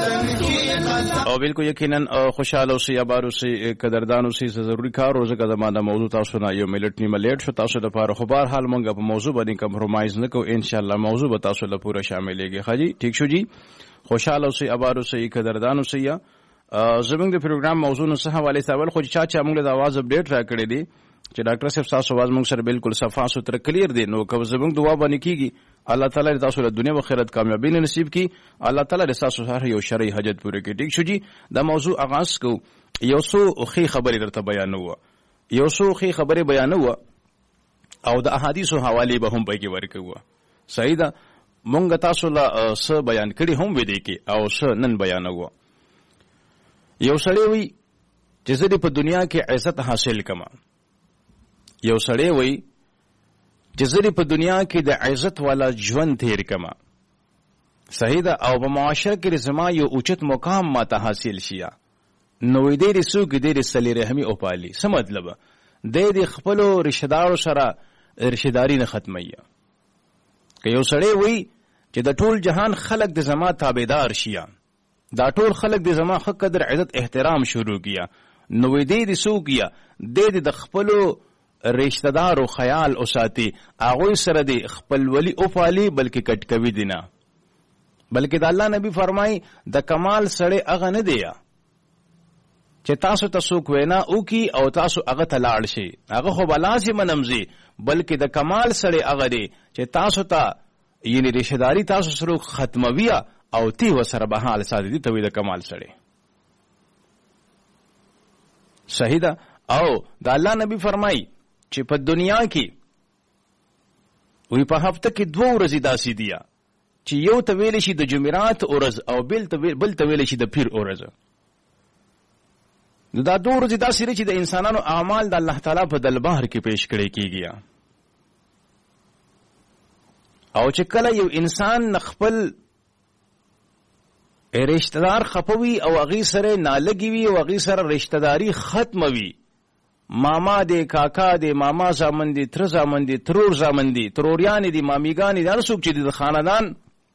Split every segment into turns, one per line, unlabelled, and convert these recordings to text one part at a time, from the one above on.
او بالکل یقینا خوشاله اوسئ ابار اوسئ قدردان اوسئ ضروري کار روزه که زمانه موضوع تاسو نه یو ملت نیمه لیټ شو تاسو د پاره خو بهر حال مونږ په موضوع باندې کمپرومایز نه کوو ان شاء الله موضوع به تاسو له پوره شاملېږي خاجي ټیک شو جی خوشاله اوسئ ابار اوسئ قدردان اوسئ زمونږ د پروګرام موضوع نو څه حواله سوال خو چا موږ د आवाज اپډیټ را کړی دی چې ډاکټر صاحب تاسو आवाज موږ سره بالکل صفا ستر کلیر دی نو کوم زمونږ دعا باندې کیږي الله تعالی تاسو له دنیا او آخرت کامیابی نصیب کړي الله تعالی تاسو هر یو شرعي حاجت پوره کړي ټیک شو جی دا موضوع آغاز کو یو څو خې خبرې درته بیانوه یو څو خې خبرې بیانوه او د احادیثو حواله به هم پکې ورکوه صحیح ده مونږ تاسو له څه بیان کړي هم وې دی کې او څه نن بیانوه یو سړی وي چې زه په دنیا کې عزت حاصل کما یو سړی وي چې زه په دنیا کې د عزت والا ژوند تیر کما صحیح ده او په معاشره کې زما یو اوچت مقام ماته حاصل شیا نو دې رسو کې دې صلی رحمی او پالي څه مطلب د خپل رشتہ دارو سره رشتہداري نه ختمي که یو سړی وي چې د ټول جهان خلق د زما تابعدار شیا دا ټول خلق د زما حق قدر عزت احترام شروع کیا نو دې رسو کیا د خپل رشتہ دار او خیال او ساتي هغه سره د خپل ولی او پالي بلکې کټکوي دینا بلکې د الله نبی فرمای د کمال سره هغه نه دی چې تاسو تاسو کوینا او کی او تاسو هغه تلاړ شي هغه خو بلازم نمزي بلکې د کمال سره هغه دی چې تاسو ته یعنی رشتہ داری تاسو سره ختموي او تی وسره به حال ساتي ته د کمال سره صحیح ده او د الله نبی فرمای چې په دنیا کې وی په هفته کې 2 ورځې داسې دي چې یو ته ویل شي د جمعرات ورځ او بل ته ویل شي د پیر ورځ دا 2 ورځې داسې چې د انسانانو اعمال د الله تعالی په دربار کې پیش کړي کیږي او چې کله یو انسان خپل رشتہ دار خپوي او هغه سره نالګي وي او هغه سره رشتہ داری ختموي ماما دی کاکا دی ماما زامن دی تر زامن دی ترور زامن دی تروریان دی مامیگان دی ارسوک چې د خاندان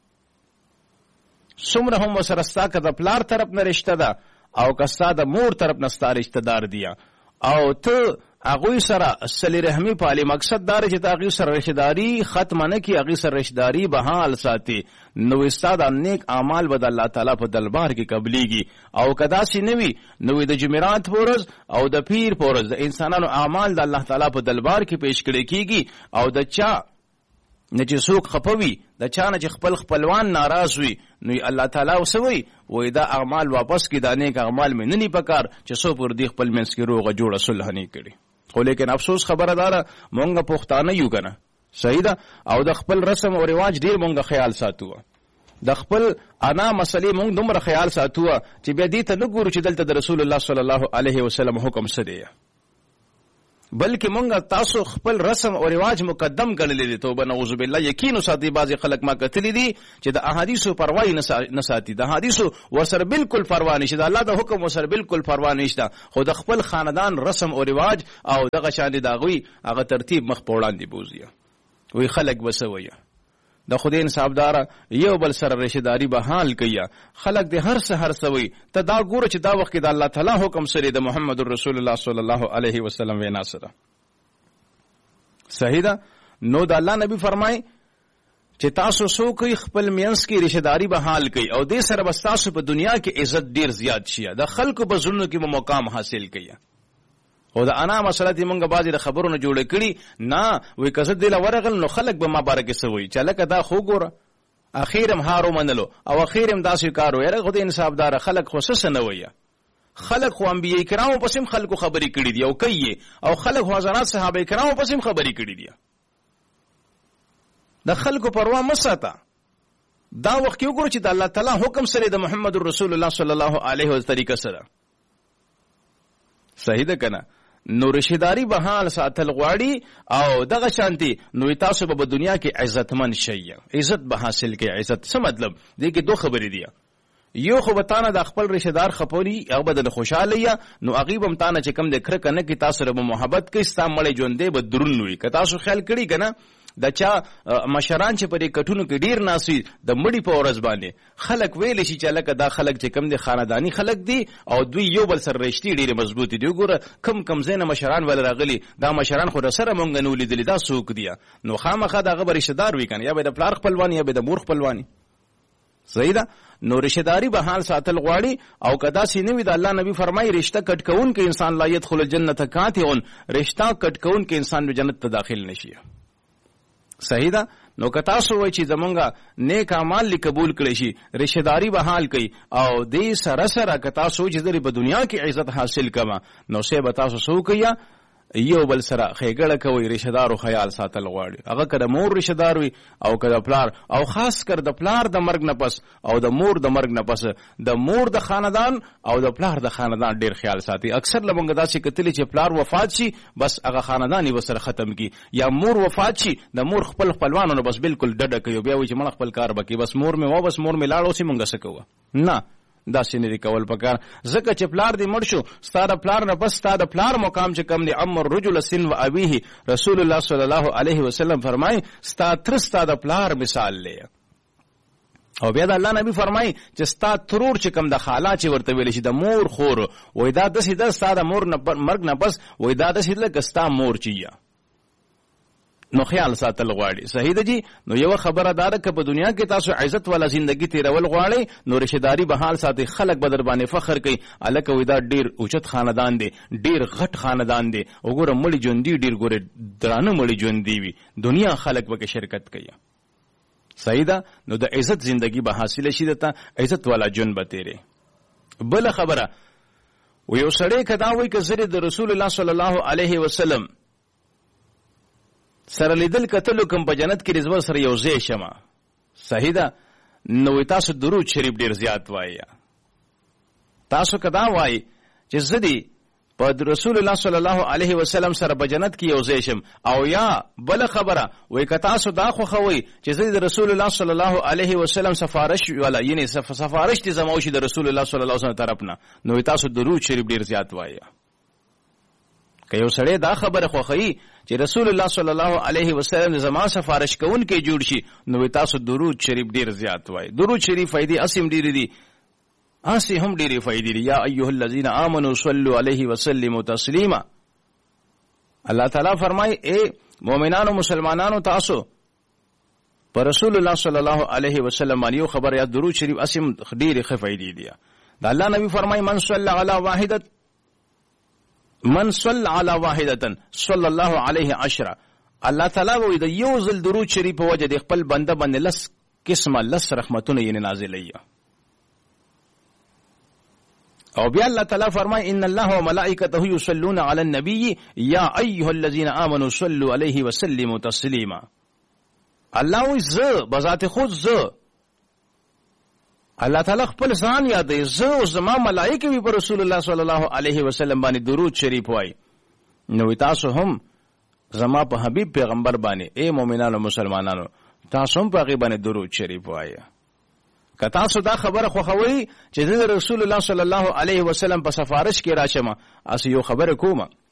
څومره هم سره ستا که د پلار طرف نه رشتہ ده او که ستا د مور طرف نه ستا رشتہ دار دی او ته هغوی سره صله رحمی پالي مقصد دا چې هغوی سره رشتہ داری ختمه نه کړي هغوی سره رشتہ داری بحال ساتي نو ستا د نیک اعمال به د الله تعالی په دربار کې قبليږي او که داسې نه وي نو د جمعرات په ورځ او د پیر په ورځ د انسانانو اعمال د الله تعالی په دربار کې پیش کړي کیږي او د چا نه چې څوک خپوي د چا نه چې خپلوان ناراض وي نو الله تعالی وسوي وای دا اعمال واپس کې دا نیک اعمال مې نه پکار چې څو پر دې خپل منځ کې روغه جوړه صلح نه کړي خو لیکن افسوس خبره داره مونږه پښتانه یو کنه صحیح ده او د خپل رسم او رواج ډیر مونږه خیال ساتو د خپل انا مسلې مونږ دومره خیال ساتو چې بیا دې ته نه ګورو چې دلته د رسول الله صلی الله علیه وسلم حکم څه دی بلکې مونږه تاسو خپل رسم او رواج مقدم کړل دي توبه نعوذ بالله یقین ساتي بعضی خلک ما کتلی دي چې د احادیثو پروا نه ساتي د احادیثو ورسره بالکل پروا نشته د الله د حکم ورسره بالکل پروا نشته خو د خپل خاندان رسم او رواج او دغه شان دي داغوي هغه ترتیب مخ په وړاندې بوزي وی خلک بسوي د خدای انصافدار یو بل سره رشداري به حال کیا خلق د هر سحر سوي ته دا ګوره چې دا وخت د الله تعالی حکم سره د محمد رسول الله صلی الله علیه وسلم وینا سره صحیح ده نو د الله نبی فرمای چې تاسو سو کوي خپل مینس کې رشداري به حال کوي او د سره بس تاسو په دنیا کې عزت ډیر زیات شي د خلکو په زړونو کې مقام حاصل کړي او دا انا مسله دې مونږه بازي د خبرونو جوړ کړي نه وې کزه دې لورغل نو خلک به ما بارکه سوي چې لکه دا خو ګوره اخیرم هارو منلو او اخیرم داسې کارو یره خو دې انصافدار خلک خصوص نه وي خلک خو انبیای کرامو پسیم خلکو خبرې کړي دي او کوي او خلک حضرات صحابه کرامو پسیم خبرې کړي دي د خلکو پروا مساته دا وخت یو ګور چې د الله تعالی حکم سره د محمد رسول الله صلی الله علیه وسلم طریقه سره صحیح ده کنه نو رشداري به حال ساتل غواړي او دغه شانتي نو تاسو په دنیا کې عزتمن شي عزت به حاصل کې عزت څه مطلب دې کې دوه خبرې دي یو خو بتانه د خپل رشدار خپوري او بدل خوشاله یا نو غیب هم تانه چې کم د کړه کنه کې تاسو رب محبت کې ستا مړې ژوندې به درون وي که تاسو خیال کړی کنه د چا مشران چې پرې کټونو کې ډیر ناسي د مړی په ورځ باندې خلک ویل شي چې لکه دا خلک چې کم دي خاندانی خلک دي او دوی یو بل سره رښتې ډیره مضبوطی دی. وګوره کم زینه مشران ول راغلي دا مشران خو سره مونږ نه ولیدل دا څوک دي نو خامخا دغه رشتہ دار وی کنه یا به د پلار خپلوانی یا به د مور خپلوانی. صحیح ده. نو رشتہ داری به حال ساتل غواړي او کدا سینوي د الله نبی فرمایي رشتہ کټ کون کې انسان لا يدخل الجنه کاتئون رشتہ کټ کون کې انسان به جنت ته داخل نشي. صحیح ده. نو که تاسو وای چې زمونږه نیک اعمال قبول کړي شي رشتہ داری به حال کوي او دې سره سره که تاسو چې د دنیا کې عزت حاصل کما نو سه به تاسو سو کیا یو بل سره خېګړه کوي رشتہ دارو خیال ساتل غواړي هغه کده مور رشتہ دار وي او کده پلار او خاص کر د پلار د مرګ نه پس او د مور د مرګ نه پس د مور د خاندان او د پلار د خاندان ډیر خیال ساتي. اکثر لمونږ داسې کتلی چې پلار وفات شي بس هغه خاندان یې وسره ختم کی یا مور وفات شي د مور خپلوانو نه بس بالکل ډډه کوي بیا وایي چې مړ خپل کار وکړي بس مور مې بس مور مې لاړو سي مونږ څه کوو نه دا سینې کول پکار زکه چې پلار دې مړ شو ستاره پلار نه بس ستاره پلار مقام چې کم دی امر رجل سن و ابيه رسول الله صلی الله علیه وسلم فرمای ستاره پلار مثال لې او بیا د الله نبی فرمای چې ستا ترور چې کم د خالا چې ورته ویل شي د مور خور وای دا د سیده ستاره مور نه مرګ نه بس وای دا د سیده کستا مور چیا نو خیال ساتل غواړي. صحیح ده جی. نو یو خبره دار که په دنیا کې تاسو عزت والا ژوندۍ تیرول غواړي نو رشتہ داری به حال ساتي خلک به در باندې فخر کوي الکه ودا ډیر اوچت خاندان دی ډیر غټ خاندان دی وګوره مړي ژوندۍ ډیر ګوره درانه مړي ژوندۍ وي دنیا خلک به شرکت کوي. صحیح ده. نو د عزت ژوندۍ به حاصل شي دته عزت والا جون به تیرې. بل خبره و یو سړی کدا وای ک زری د رسول الله صلی الله علیه وسلم سره لیدل کتلو کوم په جنت کې رضوان سره یو ځای شمه. صحیح ده. نو تاسو درود شریف ډیر زیات وایي تاسو کدا وایي چې زدي په رسول الله صلی الله علیه وسلم سره په جنت کې یو ځای شم او یا بل خبره وای ک تاسو دا خو خوي چې زدي د رسول الله صلی الله علیه وسلم سفارش ولا یعنی سفارش دي زموږ د رسول الله صلی الله علیه وسلم طرف نه نو تاسو درود شریف ډیر زیات وایي. که یو سړی دا خبره خوخی چې رسول الله صلی الله علیه وسلم زما سفارش کوون کې جوړ شي نو تاسو درود شریف ډیر زیات وای. درود شریف فائدې اسیم ډیر دي اسی هم ډیر فائدې دي. یا ایها الذین آمنوا صلوا علیه وسلموا تسلیما. الله تعالی فرمای اے مؤمنانو مسلمانانو تاسو پر رسول الله صلی الله علیه وسلم باندې خبر یا درود شریف اسیم ډیر فائدې دي. دا الله نبی فرمای من صلی علی واحده من صل على واحدة صلى الله عليه 10. الله تعالی وې د یو ځل درود شریف په وجه د خپل بنده باندې لس قسمه لس رحمتونه یې نازلې او بیا الله تعالی فرمای ان الله وملائکته یصلون علی النبی یا ایها الذین آمنوا صلوا علیه وسلموا تسلیما. الله وې ز بذات خود ز الله تعالی خپل ځان یادې زه او زما ملائکه وی پر رسول الله صلی الله علیه وسلم باندې درود شریف وای. نو تاسو هم زما په حبیب پیغمبر باندې اے مؤمنانو مسلمانانو تاسو هم په هغه باندې درود شریف وای. که تاسو دا خبره خوښوي چې د رسول الله صلی الله علیه وسلم په سفارش کې راشم اس یو خبره کوم